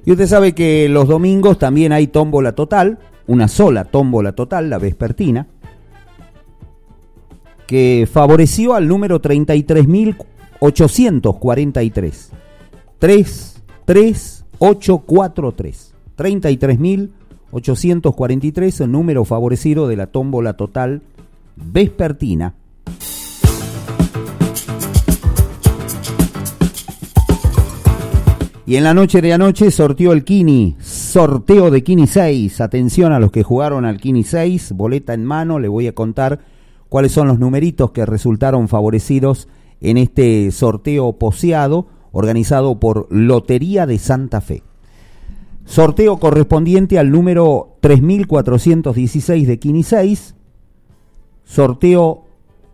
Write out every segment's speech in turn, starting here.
Y usted sabe que los domingos también hay tómbola total, una sola tómbola total, la vespertina, que favoreció al número 33.843. 33843. 33.843, el número favorecido de la tómbola total vespertina. Y en la noche de anoche sorteó el Kini, sorteo de Kini 6. Atención a los que jugaron al Kini 6, boleta en mano, le voy a contar cuáles son los numeritos que resultaron favorecidos en este sorteo poseado organizado por Lotería de Santa Fe. Sorteo correspondiente al número 3416 de Kini 6, sorteo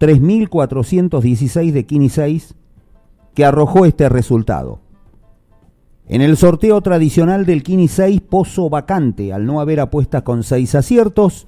3416 de Kini 6, que arrojó este resultado. En el sorteo tradicional del Kini 6, pozo vacante, al no haber apuestas con 6 aciertos,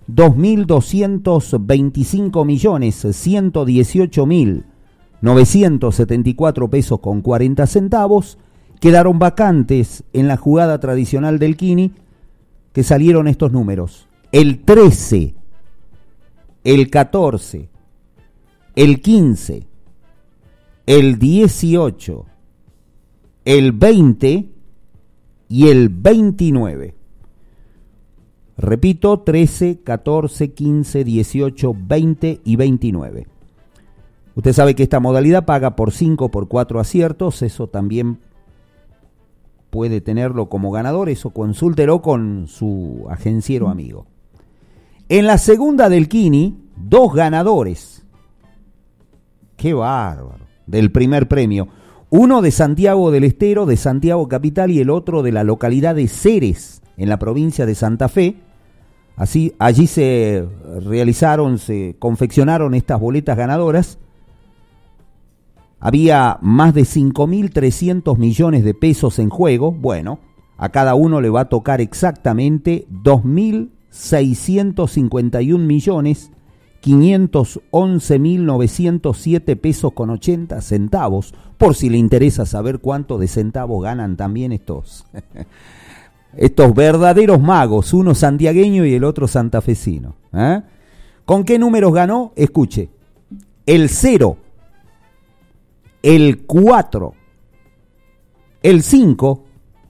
2.225.118.974 pesos con 40 centavos, quedaron vacantes en la jugada tradicional del Kini, que salieron estos números: el 13, el 14, el 15, el 18, el 20 y el 29. Repito, 13, 14, 15, 18, 20 y 29. Usted sabe que esta modalidad paga por 5 por 4 aciertos, eso también puede tenerlo como ganador, eso consúltelo con su agenciero amigo. En la segunda del Kini, 2 ganadores. ¡Qué bárbaro! Del primer premio. Uno de Santiago del Estero, de Santiago Capital, y el otro de la localidad de Ceres, en la provincia de Santa Fe. Allí se confeccionaron estas boletas ganadoras. Había más de 5.300 millones de pesos en juego. Bueno, a cada uno le va a tocar exactamente 2.651.511.907 pesos con 80 centavos, por si le interesa saber cuánto de centavos ganan también estos verdaderos magos, uno santiagueño y el otro santafesino. ¿Con qué números ganó? Escuche: el 0, el 4, el 5,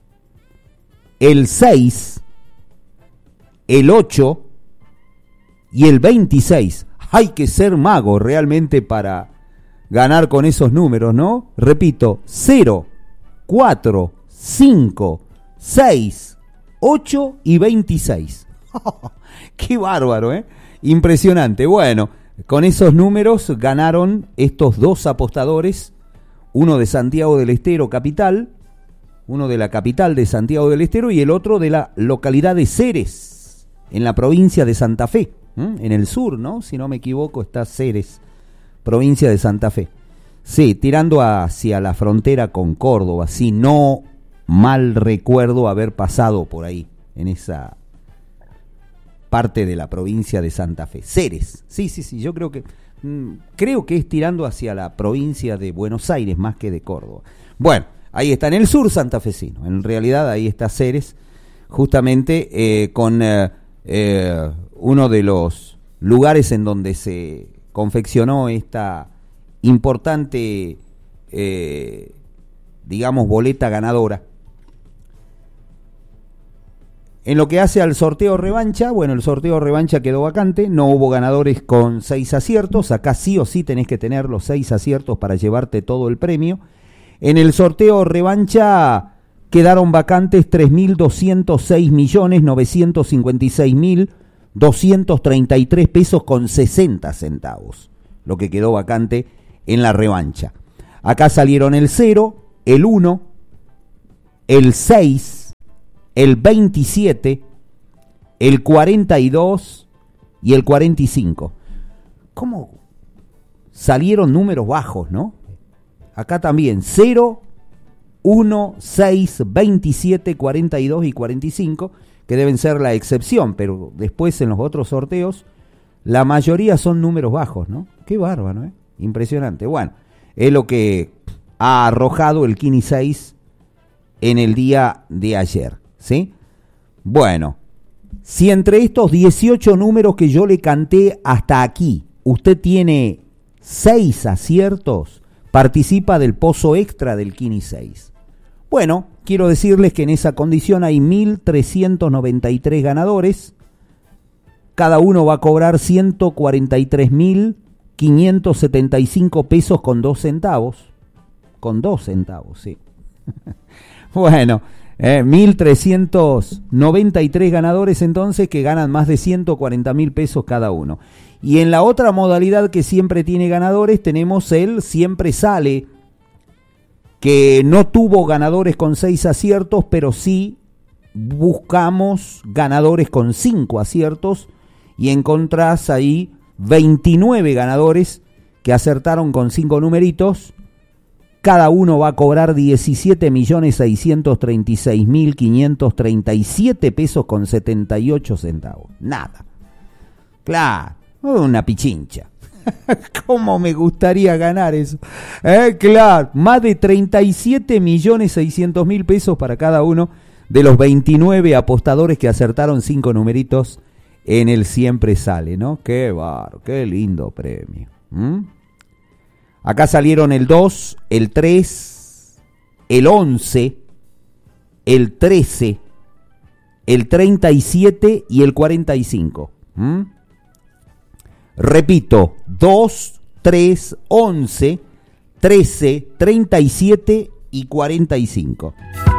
el 6, el 8 y el 26. Hay que ser mago realmente para ganar con esos números, ¿no? Repito: 0, 4, 5, 6, 8 y 26. ¡Qué bárbaro, eh! Impresionante. Bueno, con esos números ganaron estos 2 apostadores, uno de Santiago del Estero capital, uno de la capital de Santiago del Estero y el otro de la localidad de Ceres, en la provincia de Santa Fe, en el sur, ¿no? Si no me equivoco, está Ceres, provincia de Santa Fe. Sí, tirando hacia la frontera con Córdoba, si no mal recuerdo haber pasado por ahí, en esa parte de la provincia de Santa Fe. Ceres, sí, yo creo que es tirando hacia la provincia de Buenos Aires más que de Córdoba. Bueno, ahí está, en el sur santafesino, en realidad ahí está Ceres, justamente con uno de los lugares en donde se confeccionó esta importante, boleta ganadora. En lo que hace al sorteo revancha, bueno, el sorteo revancha quedó vacante, no hubo ganadores con 6 aciertos, acá sí o sí tenés que tener los 6 aciertos para llevarte todo el premio. En el sorteo revancha quedaron vacantes 3.206.956.233 pesos con 60 centavos, lo que quedó vacante en la revancha. Acá salieron el 0, el 1, el 6, el 27, el 42 y el 45. ¿Cómo salieron números bajos, no? Acá también 0, 1, 6, 27, 42 y 45, que deben ser la excepción, pero después en los otros sorteos la mayoría son números bajos, ¿no? Qué bárbaro, ¿eh? Impresionante. Bueno, es lo que ha arrojado el Kini 6 en el día de ayer, ¿sí? Bueno, si entre estos 18 números que yo le canté hasta aquí, usted tiene 6 aciertos, participa del pozo extra del Kini 6. Bueno, quiero decirles que en esa condición hay 1.393 ganadores. Cada uno va a cobrar 143.575 pesos con 2 centavos. Con 2 centavos, sí. Bueno, 1.393 ganadores entonces que ganan más de 140.000 pesos cada uno. Y en la otra modalidad que siempre tiene ganadores tenemos el Siempre Sale, que no tuvo ganadores con 6 aciertos, pero sí buscamos ganadores con 5 aciertos y encontrás ahí 29 ganadores que acertaron con 5 numeritos. Cada uno va a cobrar 17.636.537 pesos con 78 centavos. Nada. Claro, una pichincha. ¿Cómo me gustaría ganar eso? Claro, más de 37.600.000 pesos para cada uno de los 29 apostadores que acertaron 5 numeritos en el Siempre Sale, ¿no? Qué bárbaro, qué lindo premio. Acá salieron el 2, el 3, el 11, el 13, el 37 y el 45. Repito, 2, 3, 11, 13, 37 y 45.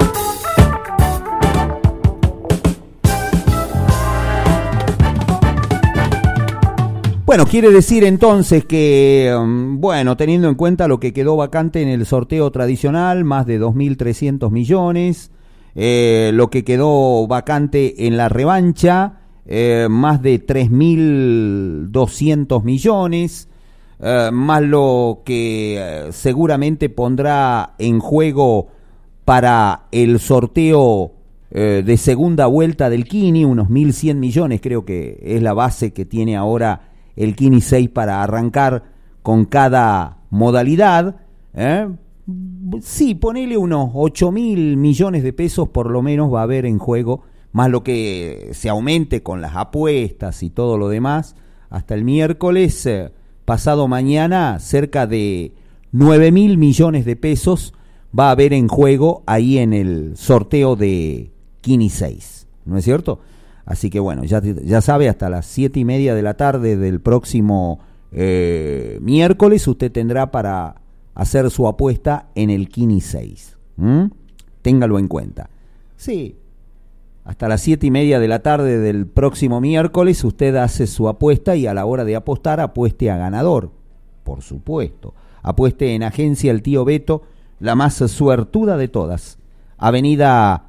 Bueno, quiere decir entonces que, bueno, teniendo en cuenta lo que quedó vacante en el sorteo tradicional, más de 2.300 millones, lo que quedó vacante en la revancha, más de 3.200 millones, más lo que seguramente pondrá en juego para el sorteo de segunda vuelta del Kini, unos 1.100 millones, creo que es la base que tiene ahora el Kini 6 para arrancar con cada modalidad. Sí, ponele unos 8.000 millones de pesos por lo menos va a haber en juego, más lo que se aumente con las apuestas y todo lo demás. Hasta el miércoles, pasado mañana, cerca de 9.000 millones de pesos va a haber en juego ahí en el sorteo de Kini 6, ¿no es cierto? Así que bueno, ya sabe, hasta las 7:30 de la tarde del próximo miércoles usted tendrá para hacer su apuesta en el Kini 6. Téngalo en cuenta. Sí, hasta las 7:30 de la tarde del próximo miércoles usted hace su apuesta y a la hora de apostar apueste a ganador, por supuesto. Apueste en Agencia El Tío Beto, la más suertuda de todas. Avenida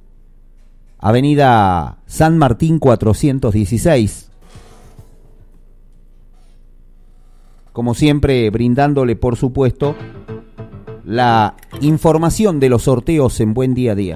San Martín 416. Como siempre, brindándole, por supuesto, la información de los sorteos en Buen Día a Día.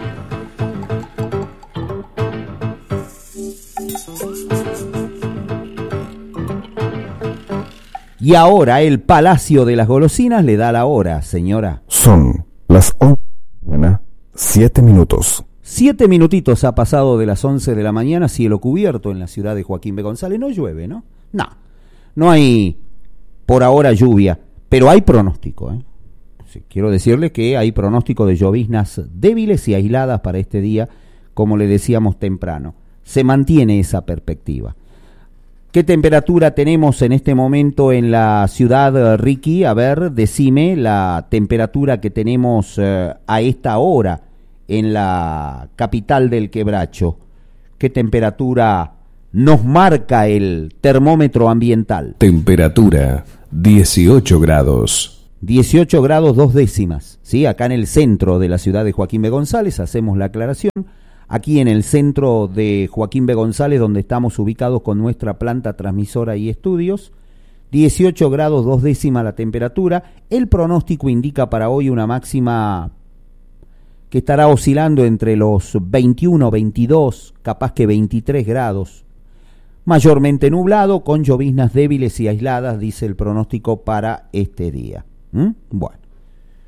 Y ahora el Palacio de las Golosinas le da la hora, señora. Son las 11 de la mañana, 7 minutos. 7 minutitos ha pasado de las 11 de la mañana, cielo cubierto en la ciudad de Joaquín B. González. No llueve, ¿no? No hay por ahora lluvia, pero hay pronóstico, Sí, quiero decirle que hay pronóstico de lloviznas débiles y aisladas para este día, como le decíamos temprano. Se mantiene esa perspectiva. ¿Qué temperatura tenemos en este momento en la ciudad, Ricky? A ver, decime la temperatura que tenemos a esta hora en la capital del Quebracho. ¿Qué temperatura nos marca el termómetro ambiental? Temperatura 18 grados. 18 grados 2 décimas, ¿sí? Acá en el centro de la ciudad de Joaquín B. González, hacemos la aclaración. Aquí en el centro de Joaquín B. González, donde estamos ubicados con nuestra planta transmisora y estudios. 18 grados 2 décimas la temperatura. El pronóstico indica para hoy una máxima que estará oscilando entre los 21, 22, capaz que 23 grados. Mayormente nublado, con lloviznas débiles y aisladas, dice el pronóstico para este día. Bueno,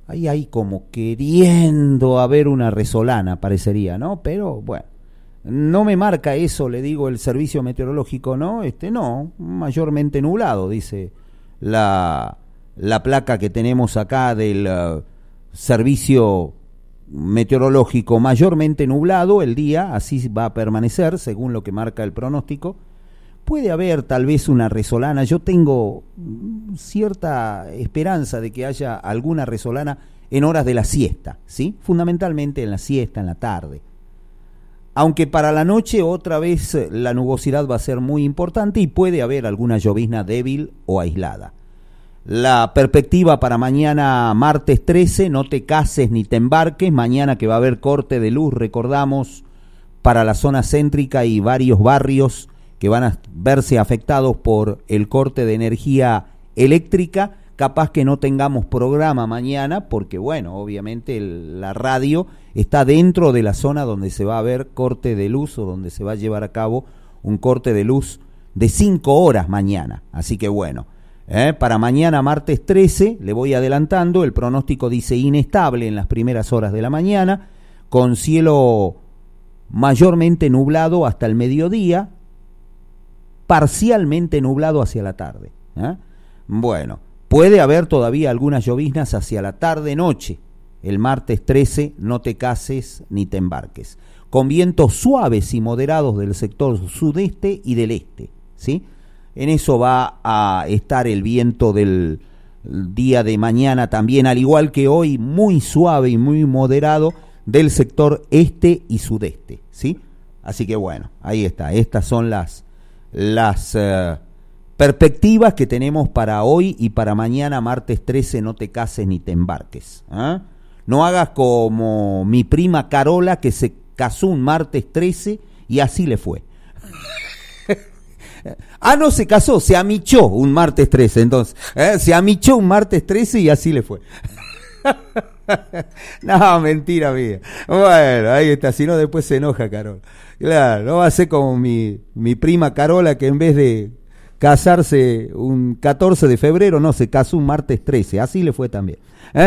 ahí hay como queriendo haber una resolana, parecería, ¿no? Pero bueno, no me marca eso, le digo, el servicio meteorológico, ¿no? No, mayormente nublado, dice la placa que tenemos acá del servicio meteorológico, mayormente nublado el día, así va a permanecer según lo que marca el pronóstico. Puede haber tal vez una resolana, yo tengo cierta esperanza de que haya alguna resolana en horas de la siesta, ¿sí? Fundamentalmente en la siesta, en la tarde. Aunque para la noche otra vez la nubosidad va a ser muy importante y puede haber alguna llovizna débil o aislada. La perspectiva para mañana martes 13, no te cases ni te embarques, mañana que va a haber corte de luz, recordamos, para la zona céntrica y varios barrios que van a verse afectados por el corte de energía eléctrica. Capaz que no tengamos programa mañana porque, bueno, obviamente la radio está dentro de la zona donde se va a ver corte de luz o donde se va a llevar a cabo un corte de luz de 5 horas mañana. Así que, bueno, para mañana martes 13, le voy adelantando, el pronóstico dice inestable en las primeras horas de la mañana, con cielo mayormente nublado hasta el mediodía, parcialmente nublado hacia la tarde. Bueno, puede haber todavía algunas lloviznas hacia la tarde-noche. El martes 13, no te cases ni te embarques. Con vientos suaves y moderados del sector sudeste y del este, ¿sí? En eso va a estar el viento del día de mañana también, al igual que hoy, muy suave y muy moderado del sector este y sudeste, ¿sí? Así que bueno, ahí está. Estas son las perspectivas que tenemos para hoy y para mañana, martes 13, no te cases ni te embarques. No hagas como mi prima Carola, que se casó un martes 13 y así le fue. No se casó, se amichó un martes 13, entonces. Se amichó un martes 13 y así le fue. No, mentira mía. Bueno, ahí está, si no después se enoja Carola. Claro, no va a ser como mi prima Carola, que en vez de casarse un 14 de febrero, no, se casó un martes 13, así le fue también.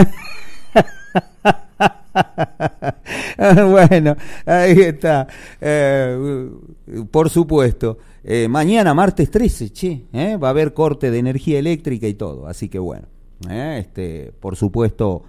Bueno, ahí está. Por supuesto, mañana martes 13, va a haber corte de energía eléctrica y todo, así que bueno, por supuesto,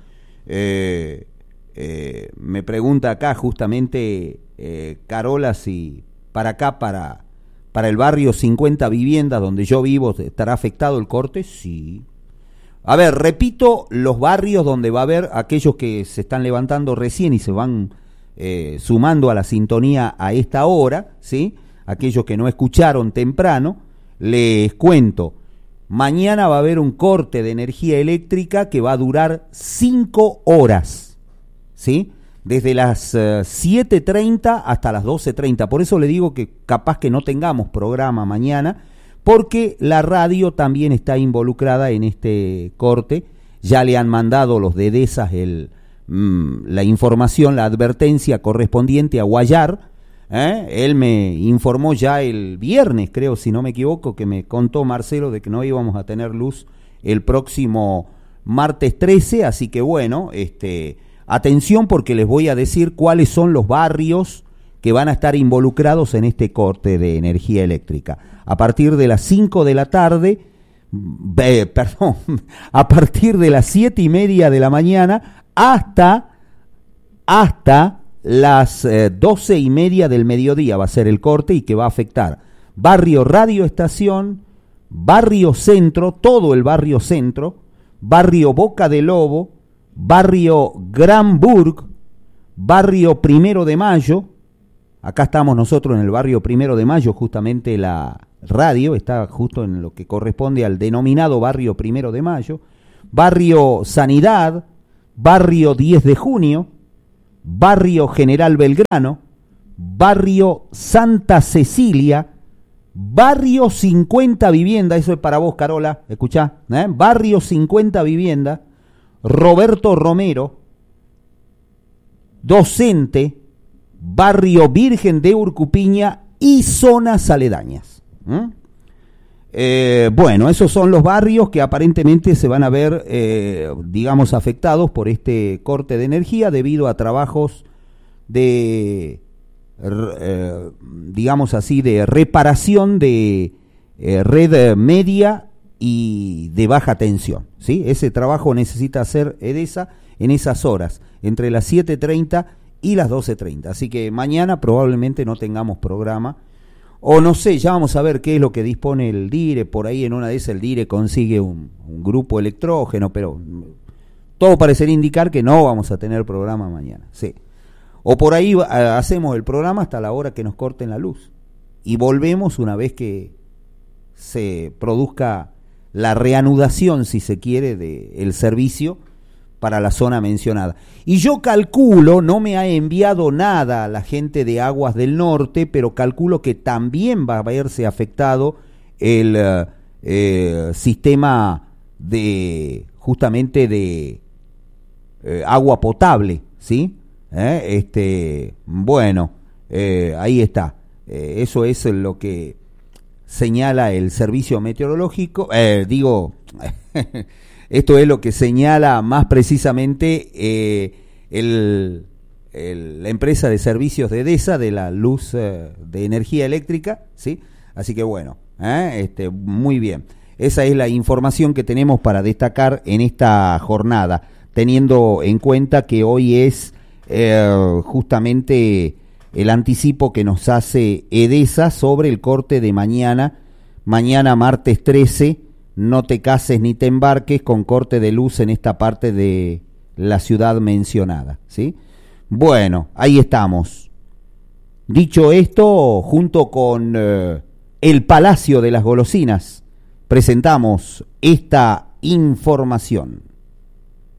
me pregunta acá justamente Carola si para acá, para el barrio 50 Viviendas donde yo vivo, ¿estará afectado el corte? Sí. A ver, repito, los barrios donde va a haber aquellos que se están levantando recién y se van sumando a la sintonía a esta hora, ¿sí? Aquellos que no escucharon temprano, les cuento, mañana va a haber un corte de energía eléctrica que va a durar 5 horas, ¿sí? Desde las 7:30 hasta las 12:30. Por eso le digo que capaz que no tengamos programa mañana, porque la radio también está involucrada en este corte. Ya le han mandado los de DESAS la información, la advertencia correspondiente a Guayar. Él me informó ya el viernes, creo, si no me equivoco, que me contó Marcelo de que no íbamos a tener luz el próximo martes 13, así que bueno, atención porque les voy a decir cuáles son los barrios que van a estar involucrados en este corte de energía eléctrica. A partir de las 5 de la tarde, a partir de las 7:30 de la mañana hasta las 12:30 del mediodía va a ser el corte y que va a afectar barrio Radio Estación, barrio Centro, todo el barrio Centro, barrio Boca de Lobo, barrio Granburg, barrio Primero de Mayo. Acá estamos nosotros en el barrio Primero de Mayo, justamente la radio está justo en lo que corresponde al denominado barrio Primero de Mayo, barrio Sanidad, barrio 10 de Junio, barrio General Belgrano, barrio Santa Cecilia, barrio 50 Vivienda, eso es para vos Carola, escuchá, barrio 50 Vivienda, Roberto Romero, Docente, barrio Virgen de Urcupiña y zonas aledañas. Bueno, esos son los barrios que aparentemente se van a ver, digamos, afectados por este corte de energía debido a trabajos de, digamos así, de reparación de red media y de baja tensión, ¿sí? Ese trabajo necesita hacer EDESA en esas horas, entre las 7:30 y las 12:30. Así que mañana probablemente no tengamos programa. O no sé, ya vamos a ver qué es lo que dispone el DIRE. Por ahí en una de esas el DIRE consigue un grupo electrógeno, pero todo parecería indicar que no vamos a tener programa mañana. Sí. O por ahí hacemos el programa hasta la hora que nos corten la luz. Y volvemos una vez que se produzca la reanudación, si se quiere, del servicio para la zona mencionada. Y yo calculo, no me ha enviado nada la gente de Aguas del Norte, pero calculo que también va a verse afectado el sistema de, justamente de agua potable, ¿sí? Bueno, ahí está. Eso es lo que señala el servicio meteorológico, esto es lo que señala más precisamente la empresa de servicios de EDESA, de la luz de energía eléctrica, ¿sí? Así que bueno, muy bien. Esa es la información que tenemos para destacar en esta jornada, teniendo en cuenta que hoy es justamente el anticipo que nos hace EDESA sobre el corte de mañana martes 13. No te cases ni te embarques con corte de luz en esta parte de la ciudad mencionada, ¿sí? Bueno, ahí estamos. Dicho esto, junto con el Palacio de las Golosinas, presentamos esta información.